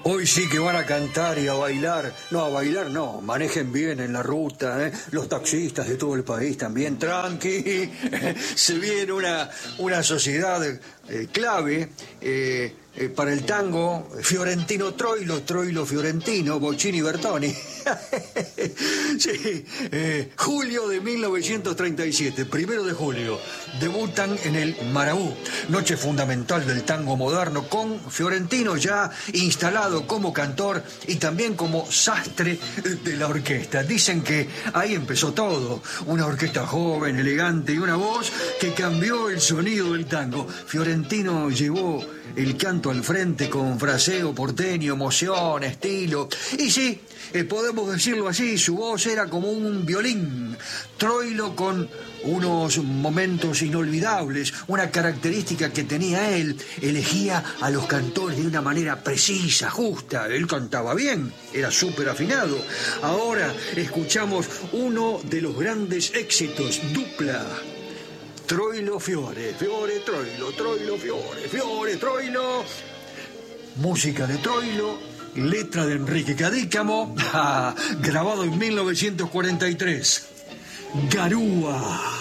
Hoy sí que van a cantar y a bailar. No, a bailar no, manejen bien en la ruta, ¿eh? Los taxistas de todo el país también, tranqui. Se viene una sociedad clave para el tango, Fiorentino Troilo, Troilo Fiorentino, Bocchini Bertoni. Sí, julio de 1937, 1 de julio, debutan en el Marabú, noche fundamental del tango moderno, con Fiorentino ya instalado como cantor y también como sastre de la orquesta. Dicen que ahí empezó todo, una orquesta joven, elegante y una voz que cambió el sonido del tango. Fiorentino llevó el canto al frente con fraseo porteño, emoción, estilo. Y sí, podemos decirlo así, su voz era como un violín. Troilo, con unos momentos inolvidables, una característica que tenía él, elegía a los cantores de una manera precisa, justa. Él cantaba bien, era súper afinado. Ahora escuchamos uno de los grandes éxitos, dupla. Troilo Fiore, Fiore Troilo, Troilo Fiore, Fiore Troilo. Música de Troilo, letra de Enrique Cadícamo, grabado en 1943. Garúa.